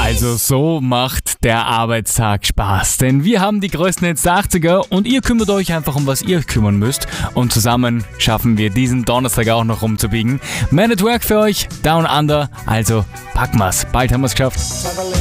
Also so macht der Arbeitstag Spaß, denn wir haben die größten Hits der 80er und ihr kümmert euch einfach um was ihr euch kümmern müsst und zusammen schaffen wir diesen Donnerstag auch noch rumzubiegen. Man at Work für euch, Down Under, also packen wir's, bald haben wir's geschafft.